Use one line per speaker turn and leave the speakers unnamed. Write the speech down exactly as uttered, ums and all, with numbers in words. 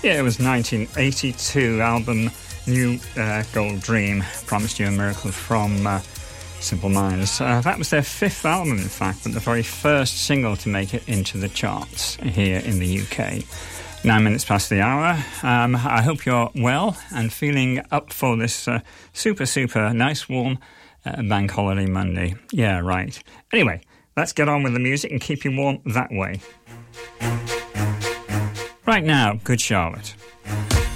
Yeah, it was nineteen eighty-two album New uh, Gold Dream, Promised You a Miracle from uh, Simple Minds. Uh, that was their fifth album, in fact, but the very first single to make it into the charts here in the U K. Nine minutes past the hour. Um, I hope you're well and feeling up for this uh, super, super nice, warm uh, Bank Holiday Monday. Yeah, right. Anyway, let's get on with the music and keep you warm that way. Right now, Good Charlotte.